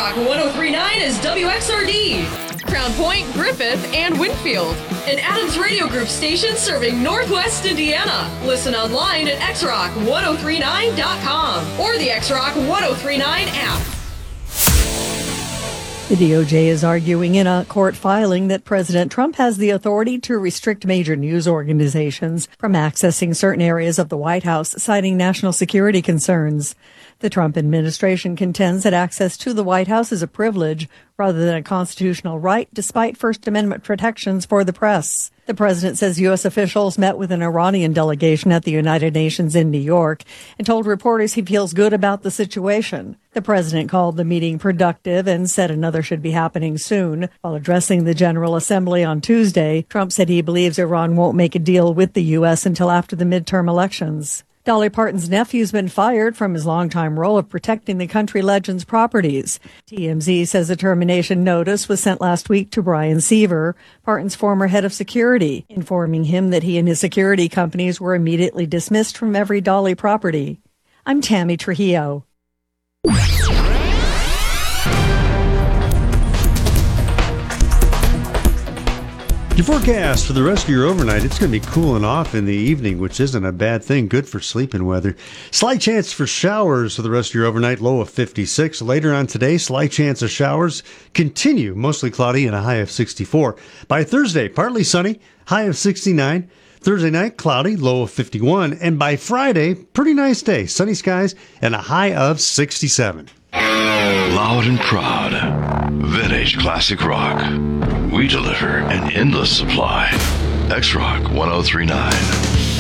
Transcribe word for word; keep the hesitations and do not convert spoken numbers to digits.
X-Rock one oh three point nine is W X R D. Crown Point, Griffith, and Winfield. An Adams Radio Group station serving Northwest Indiana. Listen online at x rock ten thirty-nine dot com or the X-Rock ten thirty-nine app. The D O J is arguing in a court filing that President Trump has the authority to restrict major news organizations from accessing certain areas of the White House, citing national security concerns. The Trump administration contends that access to the White House is a privilege rather than a constitutional right, despite First Amendment protections for the press. The president says U S officials met with an Iranian delegation at the United Nations in New York and told reporters he feels good about the situation. The president called the meeting productive and said another should be happening soon. While addressing the General Assembly on Tuesday, Trump said he believes Iran won't make a deal with the U S until after the midterm elections. Dolly Parton's nephew's been fired from his longtime role of protecting the country legend's properties. T M Z says a termination notice was sent last week to Brian Seaver, Parton's former head of security, informing him that he and his security companies were immediately dismissed from every Dolly property. I'm Tammy Trujillo. Your forecast for the rest of your overnight, it's going to be cooling off in the evening, which isn't a bad thing. Good for sleeping weather. Slight chance for showers for the rest of your overnight, low of fifty-six. Later on today, slight chance of showers continue, mostly cloudy and a high of sixty-four. By Thursday, partly sunny, high of sixty-nine. Thursday night, cloudy, low of fifty-one. And by Friday, pretty nice day, sunny skies and a high of sixty-seven. Loud and proud, Vintage Classic Rock. We deliver an endless supply. X-Rock ten thirty-nine.